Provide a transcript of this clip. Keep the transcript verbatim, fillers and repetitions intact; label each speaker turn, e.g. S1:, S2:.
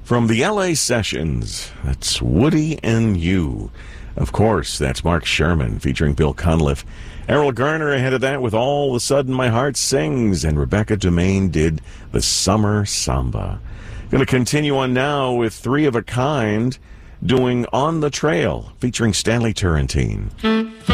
S1: From the L A Sessions, that's Woody and You. Of course, that's Mark Sherman featuring Bill Cunliffe. Errol Garner ahead of that with All of a Sudden My Heart Sings, and Rebecca Demain did The Summer Samba. Going to continue on now with Three of a Kind doing On the Trail featuring Stanley Turrentine.